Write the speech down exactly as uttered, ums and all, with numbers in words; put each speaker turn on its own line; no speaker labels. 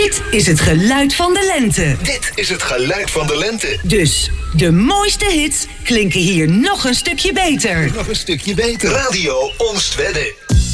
Dit is het geluid van de lente.
Dit is het geluid van de lente.
Dus de mooiste hits klinken hier nog een stukje beter.
Nog een stukje beter. Radio Oostwedde.